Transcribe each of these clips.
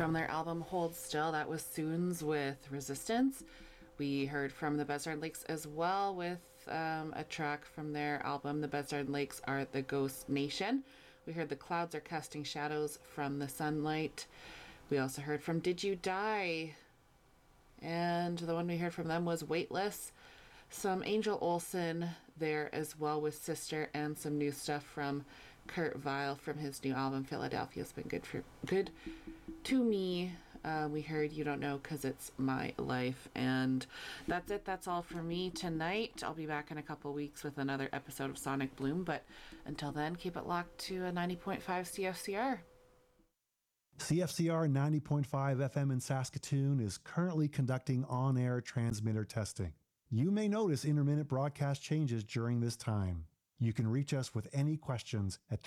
From their album Hold Still, that was Soons with Resistance. We heard from the Buzzard Lakes as well with a track from their album The Buzzard Lakes Are the Ghost Nation. We heard The Clouds Are Casting Shadows from The Sunlight. We also heard from Did You Die? And the one we heard from them was Weightless. Some Angel Olsen there as well with Sister, and some new stuff from Kurt Vile from his new album Philadelphia's been good to me. We heard You Don't Know 'Cause It's My Life. And that's it. That's all for me tonight. I'll be back in a couple weeks with another episode of Sonic Bloom. But until then, keep it locked to a 90.5 CFCR. CFCR 90.5 FM in Saskatoon is currently conducting on-air transmitter testing. You may notice intermittent broadcast changes during this time. You can reach us with any questions at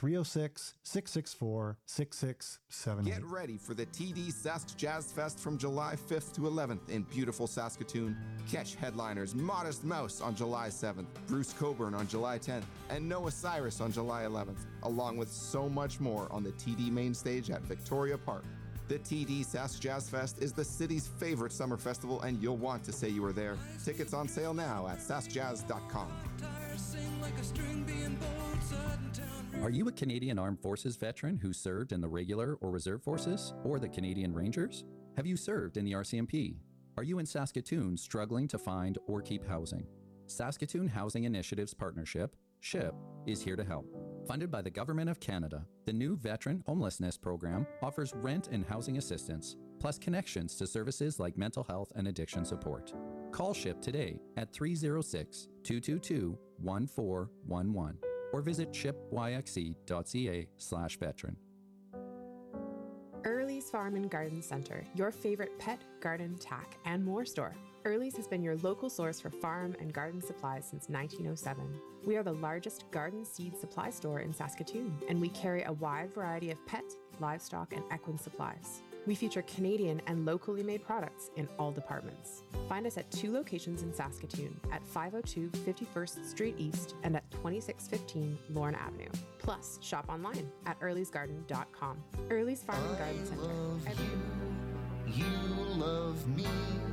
306-664-6678. Get ready for the TD Sask Jazz Fest from July 5th to 11th in beautiful Saskatoon. Catch headliners Modest Mouse on July 7th, Bruce Coburn on July 10th, and Noah Cyrus on July 11th, along with so much more on the TD main stage at Victoria Park. The TD Sask Jazz Fest is the city's favorite summer festival, and you'll want to say you were there. Tickets on sale now at saskjazz.com. Are you a Canadian Armed Forces veteran who served in the regular or reserve forces or the Canadian Rangers? Have you served in the RCMP? Are you in Saskatoon struggling to find or keep housing? Saskatoon Housing Initiatives Partnership, SHIP, is here to help. Funded by the Government of Canada, the new Veteran Homelessness Program offers rent and housing assistance, plus connections to services like mental health and addiction support. Call SHIP today at 306-222-1411 or visit shipyxe.ca/veteran. Early's Farm and Garden Centre, your favorite pet, garden, tack, and more store. Early's has been your local source for farm and garden supplies since 1907. We are the largest garden seed supply store in Saskatoon, and we carry a wide variety of pet, livestock, and equine supplies. We feature Canadian and locally made products in all departments. Find us at 2 locations in Saskatoon at 502 51st Street East and at 2615 Lorne Avenue. Plus, shop online at earlysgarden.com. Early's Farm and Garden Centre. You love me.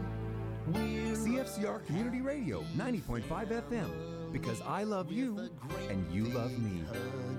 CFCR Community Radio 90.5 FM, because I love you and you love me.